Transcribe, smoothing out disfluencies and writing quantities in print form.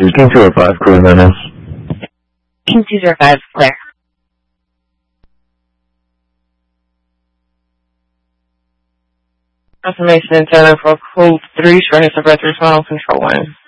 King 205, clear right now. King 205, clear. Confirmation intended for code 3, shortness of breath, response, control 1.